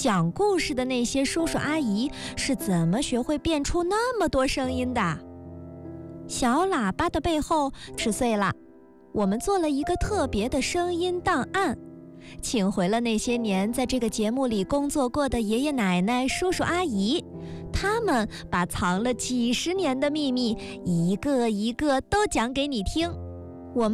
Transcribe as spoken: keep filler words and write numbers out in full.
讲故事的那些叔叔阿姨是怎么学会变出那么多声音的？小喇叭的背后十岁了，我们做了一个特别的声音档案，请回了那些年在这个节目里工作过的爷爷奶奶、叔叔阿姨，他们把藏了几十年的秘密一个一个都讲给你听。